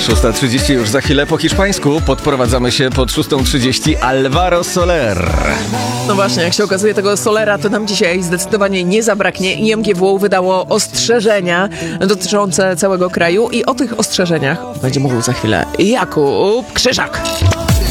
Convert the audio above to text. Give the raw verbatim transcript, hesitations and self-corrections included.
szósta trzydzieści już za chwilę po hiszpańsku. Podprowadzamy się pod szósta trzydzieści Alvaro Soler. No właśnie, jak się okazuje, tego Solera to nam dzisiaj zdecydowanie nie zabraknie. I M G W wydało ostrzeżenia dotyczące całego kraju i o tych ostrzeżeniach będzie mówił za chwilę Jakub Krzyżak.